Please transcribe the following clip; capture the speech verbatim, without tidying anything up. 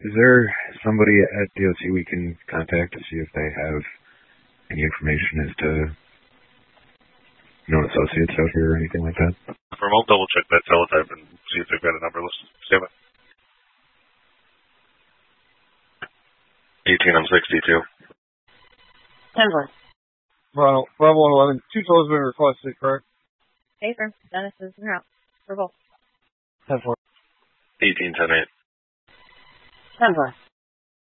Is there somebody at D O C we can contact to see if they have any information as to known associates out here or anything like that? From I'll double check that teletype and see if they've got a number listed. Save it. eighteen, I'm sixty-two. ten four. Well, level eleven. Two tolls have been requested, correct? Hey, sir. Dennis is in route. For both. ten four. eighteen, ten eight. ten four.